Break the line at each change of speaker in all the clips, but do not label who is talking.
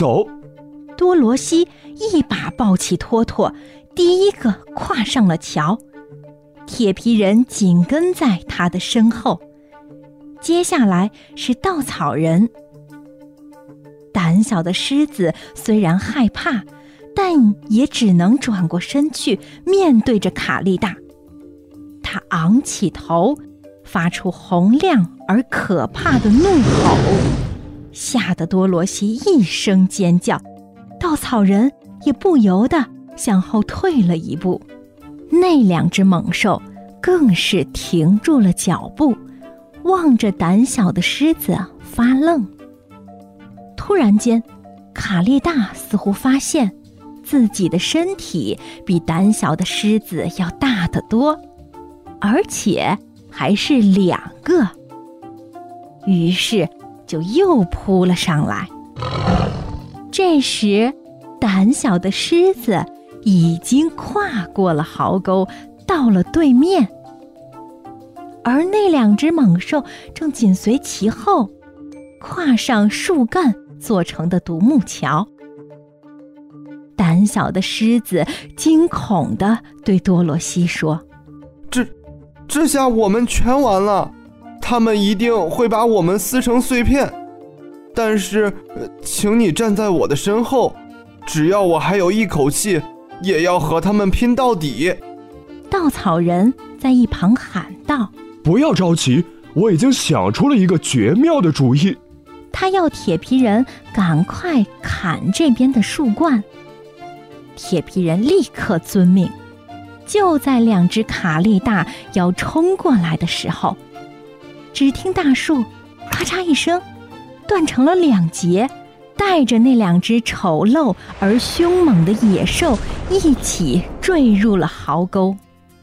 走。
多罗西一把抱起托托，第一个跨上了桥，铁皮人紧跟在他的身后。接下来是稻草人。胆小的狮子虽然害怕，但也只能转过身去面对着卡利大。他昂起头，发出洪亮而可怕的怒吼，吓得多罗西一声尖叫，稻草人也不由得向后退了一步。那两只猛兽更是停住了脚步，望着胆小的狮子发愣。突然间，卡利大似乎发现自己的身体比胆小的狮子要大得多，而且还是2个，于是就又扑了上来。这时，胆小的狮子已经跨过了壕沟，到了对面，而那2只猛兽正紧随其后，跨上树干做成的独木桥。胆小的狮子惊恐地对多罗西说：
这下我们全完了，他们一定会把我们撕成碎片。但是，请你站在我的身后，只要我还有一口气，也要和他们拼到底。
稻草人在一旁喊道：
不要着急，我已经想出了一个绝妙的主意。
他要铁皮人赶快砍这边的树冠。铁皮人立刻遵命。就在2只卡利大要冲过来的时候，只听大树咔嚓一声断成了2截，带着那2只丑陋而凶猛的野兽一起坠入了壕沟。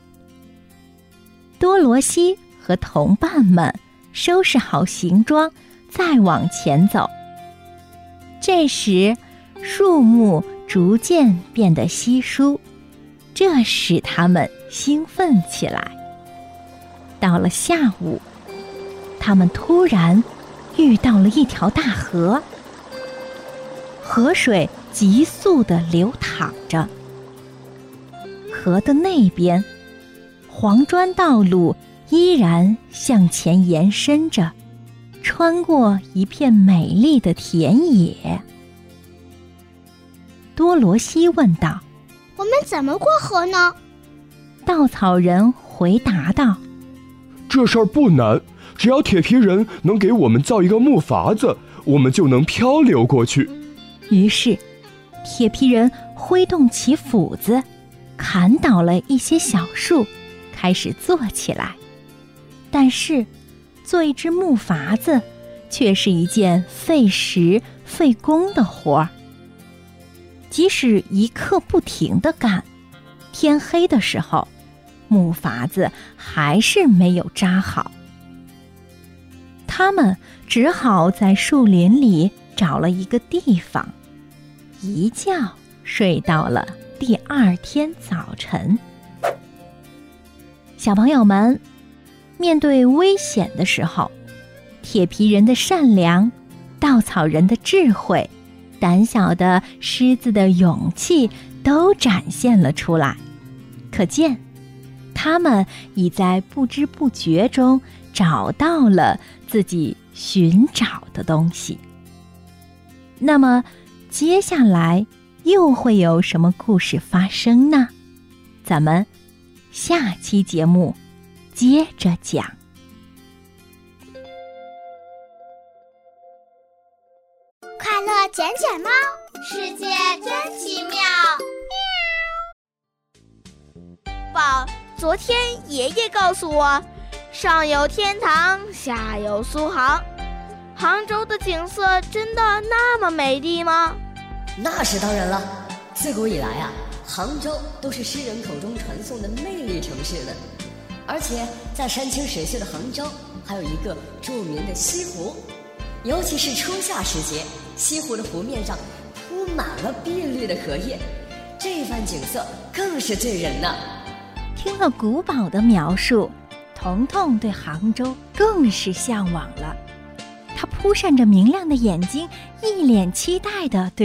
多罗西和同伴们收拾好行装，再往前走。这时，树木逐渐变得稀疏，这使他们兴奋起来。到了下午，他们突然遇到了一条大河，河水急速地流淌着。河的那边，黄砖道路依然向前延伸着，穿过一片美丽的田野。多罗西问道：
我们怎么过河呢？
稻草人回答道：
这事儿不难，只要铁皮人能给我们造一个木筏子，我们就能漂流过去。
于是，铁皮人挥动起斧子，砍倒了一些小树，开始做起来。但是，做一只木筏子却是一件费时费工的活儿。即使一刻不停地干，天黑的时候，木筏子还是没有扎好。他们只好在树林里找了一个地方，一觉睡到了第2天早晨。小朋友们，面对危险的时候，铁皮人的善良，稻草人的智慧，胆小的狮子的勇气都展现了出来。可见，他们已在不知不觉中找到了自己寻找的东西。那么，接下来又会有什么故事发生呢？咱们下期节目接着讲。
快乐捡捡猫，世界真奇妙。
宝，昨天爷爷告诉我，上有天堂，下有苏杭。杭州的景色真的那么美丽吗？
那是当然了，自古以来啊，杭州都是诗人口中传颂的魅力城市呢。而且在山清水秀的杭州，还有一个著名的西湖，尤其是初夏时节，西湖的湖面上铺满了碧绿的荷叶，这番景色更是醉人呢。
听了古堡的描述，彤彤对杭州更是向往了。他扑闪着明亮的眼睛，一脸期待地对